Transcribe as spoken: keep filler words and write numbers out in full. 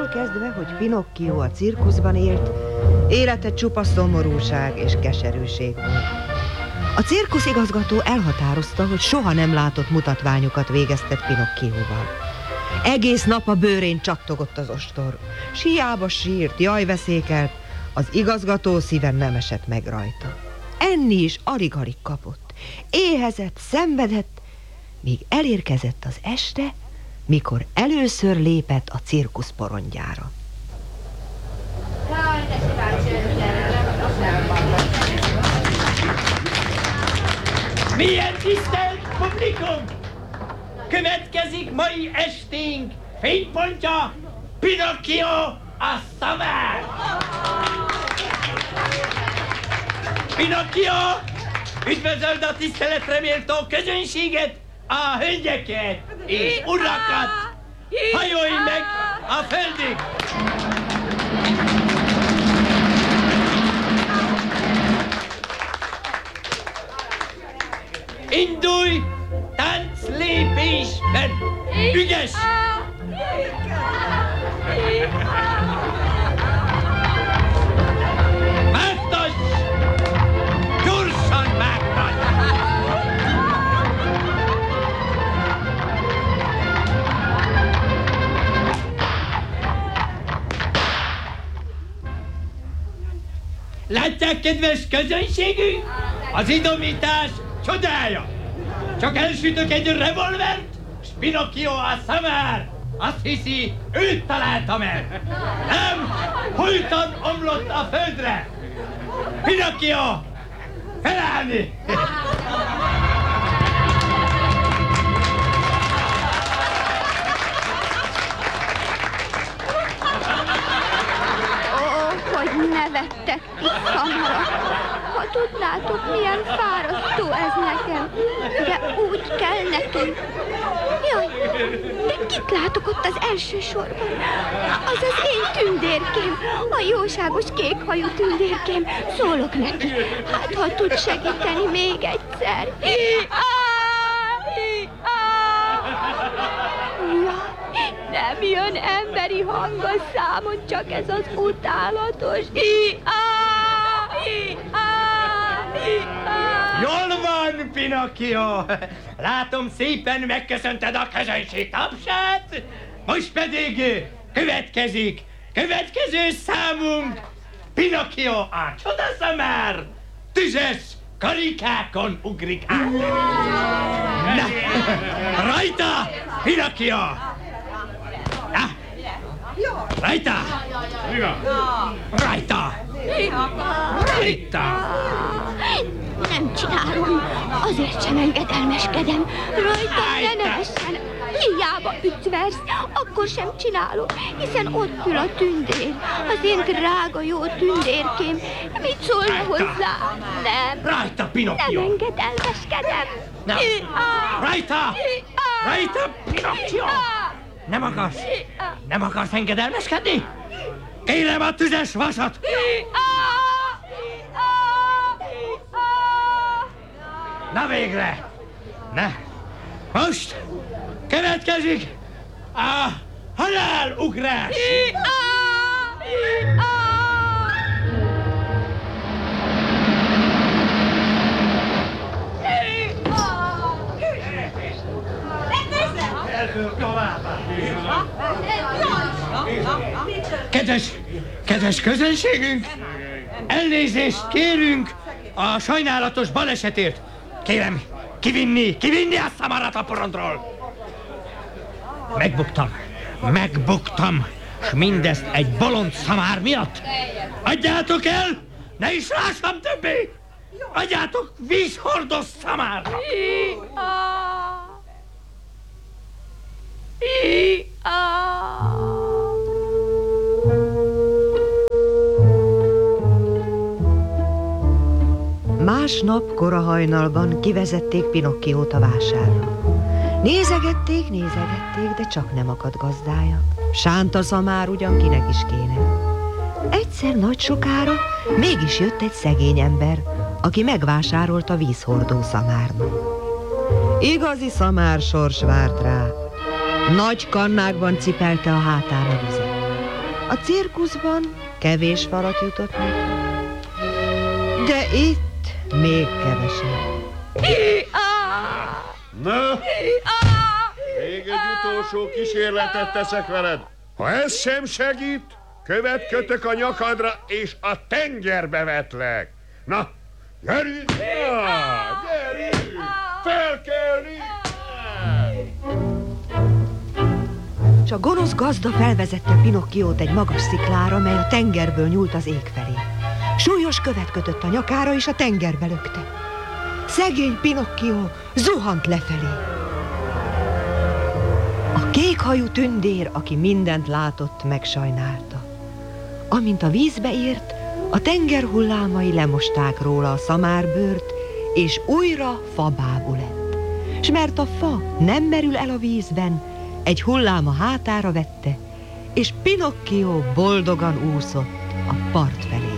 attól kezdve, hogy Pinocchio a cirkuszban élt, élete csupa szomorúság és keserűség volt. A cirkuszigazgató elhatározta, hogy soha nem látott mutatványokat végeztet Pinocchioval. Egész nap a bőrén csattogott az ostor. S hiába sírt, jajveszékelt, az igazgató szíven nem esett meg rajta. Enni is alig-alig kapott. Éhezett, szenvedett, míg elérkezett az este, mikor először lépett a cirkusz porondjára. Milyen tisztelt publikum! Következik mai esténk fénypontja, Pinocchio a szamár! Pinocchio, üdvözöld a tiszteletre méltó közönséget, a hölgyeket és urakat! Hajolj meg a földig! Indulj tánclépésben! Ügyes! Vágtasd! Gyorsan vágtasd! Látják, kedves közönségünk? Az idomítás csodája! Csak elsütök egy revolvert, s Pinocchio a szamár azt hiszi, őt találtam el. Nem, holtan omlott a földre. Pinocchio, felállni! Hogy nevettek ki szamarak. Ha tudnátok, milyen fárasztó ez nekem, de úgy kell nekem. Jaj, de kit látok ott az első sorban? Az az én tündérkém, a jóságos kékhajú tündérkém. Szólok neki, hát ha tud segíteni még egyszer. Ja, nem jön emberi hang a számon, csak ez az utálatos. Jól van, Pinocchio! Látom, szépen megköszönted a közönség tapsát, most pedig következik, következő számunk, Pinocchio a csodaszamár, tüzes karikákon ugrik át. Na, rajta, Pinocchio! Na, rajta! Rajta! Rajta! Nem csinálom, azért sem engedelmeskedem. Rajta ne nevessen. Hiába ütversz, akkor sem csinálom, hiszen ott ül a tündér, az én drága jó tündérkém. Mit szólna hozzá? Nem. Rajta, Pinocchio! Nem engedelmeskedem. Na. Rajta! Rajta, Pinocchio! Nem akarsz? Nem akarsz engedelmeskedni? Kérem a tüzes vasat! Na végre! Ne! Most következik a halálugrás! Kedves, kedves közönségünk, elnézést kérünk a sajnálatos balesetért. Kérem, kivinni, kivinni a szamarat a porondról. Megbuktam, megbuktam, s mindezt egy bolond szamár miatt. Adjátok el, ne is lássam többé! Adjátok vízhordó szamárra! Másnap korahajnalban kivezették Pinocchiót a vásárra. Nézegették, nézegették, de csak nem akadt gazdája. Sánta szamár ugyan kinek is kéne. Egyszer nagy sokára mégis jött egy szegény ember, aki megvásárolta vízhordó szamárnak. Igazi szamár sors várt rá. Nagy kannákban cipelte a hátán a vizet. A cirkuszban kevés falat jutott neki, de itt még kevesebb. Na, még egy utolsó kísérletet teszek veled. Ha ez sem segít, követ kötök a nyakadra, és a tengerbe vetlek. Na, gyerünk! Na, gyerünk! Felkelni! És a gonosz gazda felvezette Pinokkiót egy magas sziklára, mely a tengerből nyúlt az ég felé. Súlyos követ kötött a nyakára, és a tengerbe lökte. Szegény Pinokkió zuhant lefelé. A kékhajú tündér, aki mindent látott, megsajnálta. Amint a vízbe ért, a tenger hullámai lemosták róla a szamárbőrt, és újra fabábú lett. S mert a fa nem merül el a vízben, egy hullám a hátára vette, és Pinokkió boldogan úszott a part felé.